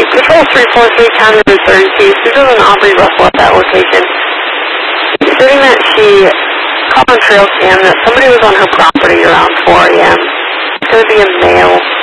Patrol 343, County Route 32. Susan and Aubrey Russell at that location, stating that she called on trail cam that somebody was on her property around 4 a.m. It's going to be a male.